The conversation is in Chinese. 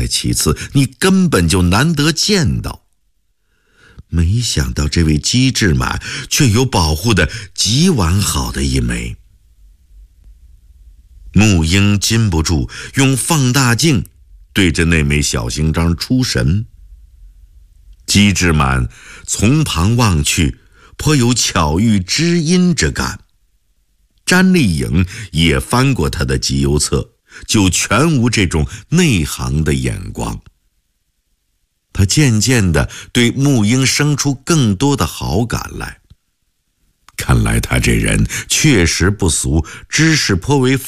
其次，你根本就难得见到。没想到这位机智满却有保护得极完好的一枚。木鹰禁不住用放大镜对着那枚小星章出神。机智满从旁望去，颇有巧遇知音之感。詹丽颖也翻过他的集邮册，就全无这种内行的眼光。他渐渐地对木鹰生出更多的好感来。看来他这人确实不俗，知识颇为